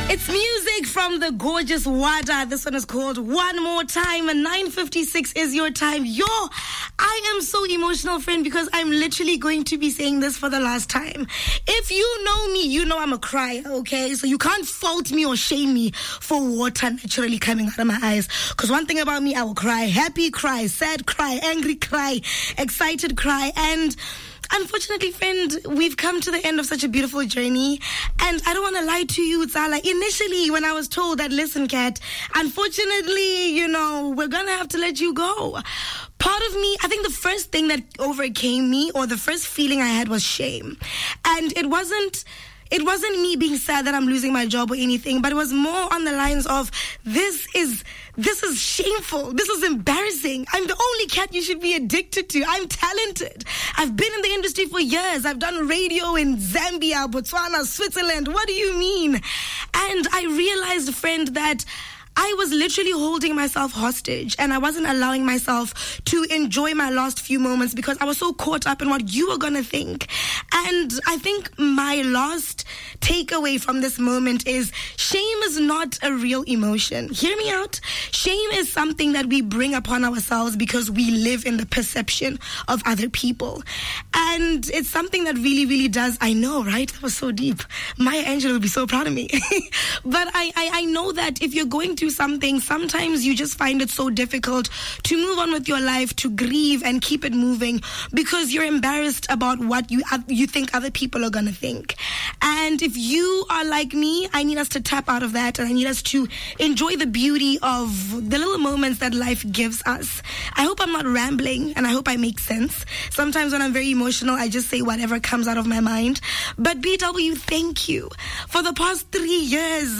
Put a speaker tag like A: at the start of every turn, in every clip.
A: It's music from the gorgeous Wada. This one is called One More Time, and 9:56 is your time. I am so emotional, friend, because I'm literally going to be saying this for the last time. If you know me, you know I'm a crier, okay? So you can't fault me or shame me for water naturally coming out of my eyes. Because one thing about me, I will cry. Happy cry, sad cry, angry cry, excited cry, and unfortunately, friend, we've come to the end of such a beautiful journey, and I don't want to lie to you, Tsala. Initially, when I was told that, listen, Kat, unfortunately, we're going to have to let you go, part of me, I think the first thing that overcame me, or the first feeling I had, was shame. And it wasn't me being sad that I'm losing my job or anything, but it was more on the lines of, this is shameful. This is embarrassing. I'm the only cat you should be addicted to. I'm talented. I've been in the industry for years. I've done radio in Zambia, Botswana, Switzerland. What do you mean? And I realized, friend, that I was literally holding myself hostage, and I wasn't allowing myself to enjoy my last few moments because I was so caught up in what you were going to think. And I think my last takeaway from this moment is shame is not a real emotion. Hear me out. Shame is something that we bring upon ourselves because we live in the perception of other people. And it's something that really, really does. I know, right? That was so deep. Maya Angelou will be so proud of me. But I know that if you're going through something, sometimes you just find it so difficult to move on with your life, to grieve and keep it moving because you're embarrassed about what you think other people are going to think. And if you are like me, I need us to tap out of that, and I need us to enjoy the beauty of the little moments that life gives us. I hope I'm not rambling, and I hope I make sense. Sometimes when I'm very emotional, I just say whatever comes out of my mind. But BW, thank you. For the past 3 years,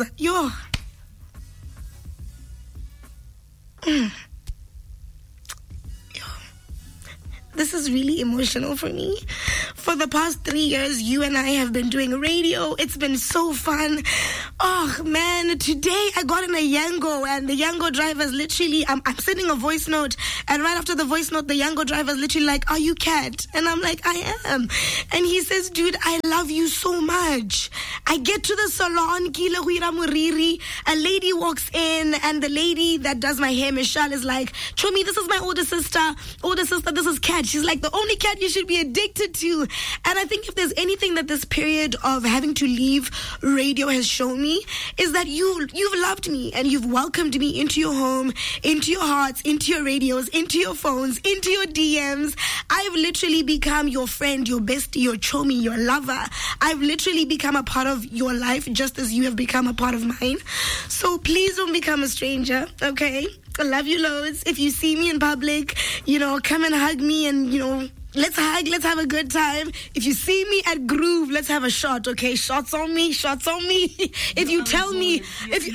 A: this is really emotional for me. For the past 3 years, you and I have been doing radio. It's been so fun. Oh, man, today I got in a Yango, and the Yango driver's literally, I'm sending a voice note, and right after the voice note, the Yango driver's literally like, are you Kat? And I'm like, I am. And he says, dude, I love you so much. I get to the salon, Kila Huira Muriri, a lady walks in, and the lady that does my hair, Michelle, is like, Chomi, this is my older sister, this is Kat. She's like, the only cat you should be addicted to. And I think if there's anything that this period of having to leave radio has shown me, is that you've loved me, and you've welcomed me into your home, into your hearts, into your radios, into your phones, into your DMs. I've literally become your friend, your bestie, your chomi, your lover. I've literally become a part of your life just as you have become a part of mine. So please don't become a stranger, okay? I love you loads. If you see me in public, come and hug me, and, let's hug, let's have a good time. If you see me at Groove, let's have a shot, okay? Shots on me. If you tell me... Vincent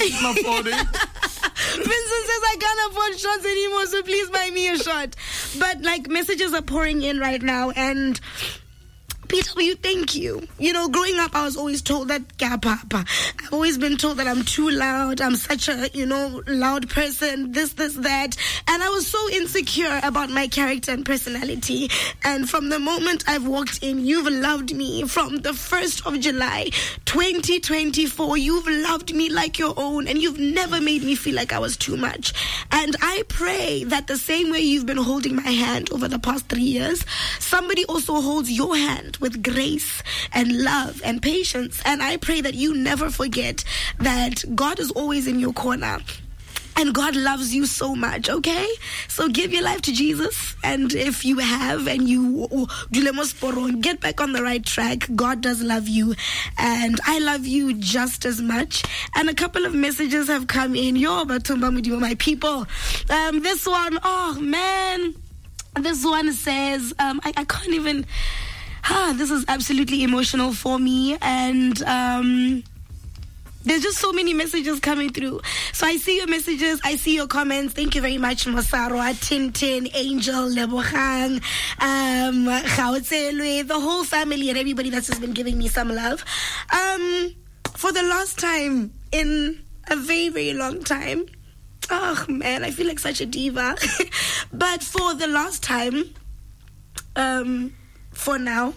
A: says I can't afford shots anymore, so please buy me a shot. But, messages are pouring in right now, and... PW, thank you. Growing up, I was always told that, I've always been told that I'm too loud. I'm such a, loud person, this, that. And I was so insecure about my character and personality. And from the moment I've walked in, you've loved me. From the 1st of July, 2024, you've loved me like your own. And you've never made me feel like I was too much. And I pray that the same way you've been holding my hand over the past 3 years, somebody also holds your hand with grace and love and patience. And I pray that you never forget that God is always in your corner. And God loves you so much, okay? So give your life to Jesus. And if you have, and you get back on the right track, God does love you. And I love you just as much. And a couple of messages have come in. My people. This one, oh man. This one says, I can't even... this is absolutely emotional for me, and there's just so many messages coming through. So I see your messages, I see your comments. Thank you very much, Masarwa, Tintin, Angel, Lebohang, Gautselwe, the whole family, and everybody that's just been giving me some love. For the last time in a very, very long time, oh man, I feel like such a diva. But for the last time, for now,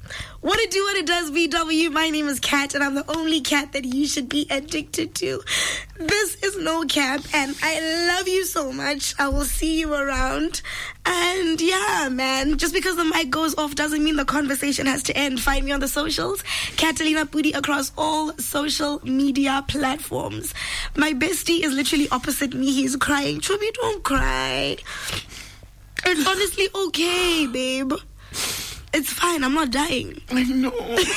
A: What it does, VW. My name is Kat, and I'm the only cat that you should be addicted to. This is no cap, and I love you so much. I will see you around. And yeah, man, just because the mic goes off doesn't mean the conversation has to end. Find me on the socials, Catalina Pudi, across all social media platforms. My bestie is literally opposite me. He's crying. Chubby, don't cry. It's honestly okay, babe. It's fine. I'm not dying.
B: I know.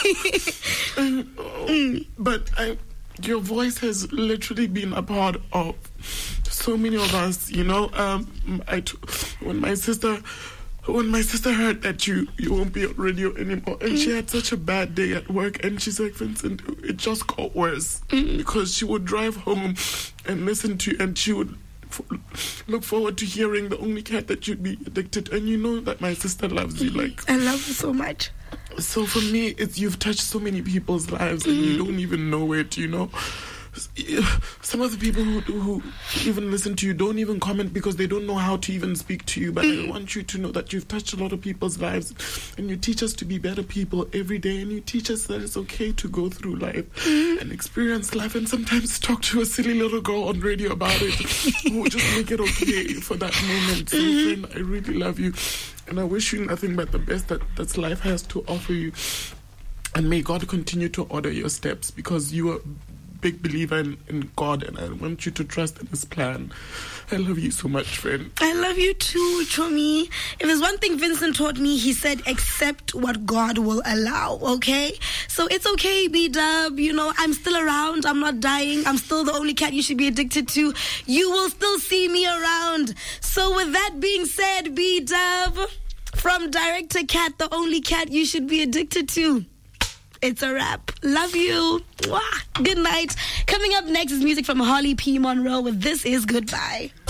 B: I know. But your voice has literally been a part of so many of us. You know, when my sister heard that you won't be on radio anymore, and she had such a bad day at work, and she's like, Vincent, it just got worse because she would drive home and listen to, and she would look forward to hearing the only cat that you'd be addicted. And you know that my sister loves you. Like,
A: I love you so much.
B: So for me, you've touched so many people's lives, and you don't even know it. You know, some of the people who even listen to you don't even comment because they don't know how to even speak to you. But I want you to know that you've touched a lot of people's lives, and you teach us to be better people every day, and you teach us that it's okay to go through life and experience life, and sometimes talk to a silly little girl on radio about it who will just make it okay for that moment. So friend, I really love you, and I wish you nothing but the best that life has to offer you, and may God continue to order your steps, because you are big believer in God, and I want you to trust in His plan. I love you so much, friend.
A: I love you too, Chomi. If there's one thing Vincent taught me, he said, accept what God will allow, okay? So it's okay, B-Dub. You know, I'm still around. I'm not dying. I'm still the only cat you should be addicted to. You will still see me around. So with that being said, B-Dub, from Director Cat, the only cat you should be addicted to. It's a wrap. Love you. Mwah. Good night. Coming up next is music from Holly P. Monroe with This Is Goodbye.